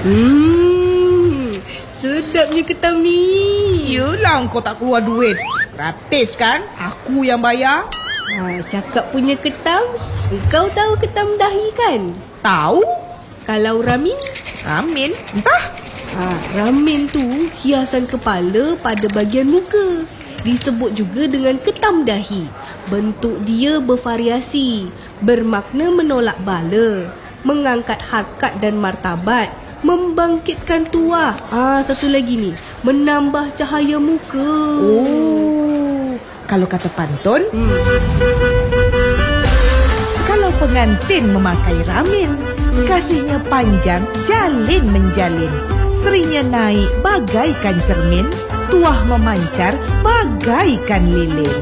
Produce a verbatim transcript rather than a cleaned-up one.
Hmm, sedapnya ketam ni. Yelah, kau tak keluar duit. Gratis kan? Aku yang bayar. Ha, cakap punya ketam, kau tahu ketam dahi kan? Tahu? Kalau ramin? Ramin? Entah. Ha, ramin tu hiasan kepala pada bahagian muka. Disebut juga dengan ketam dahi. Bentuk dia bervariasi, bermakna menolak bala, mengangkat harkat dan martabat, membangkitkan tuah. Ah, satu lagi ni, menambah cahaya muka. Oh, kalau kata pantun, hmm. kalau pengantin memakai ramin, hmm. kasihnya panjang, jalin menjalin. Serinya naik bagaikan cermin, tuah memancar bagaikan lilin.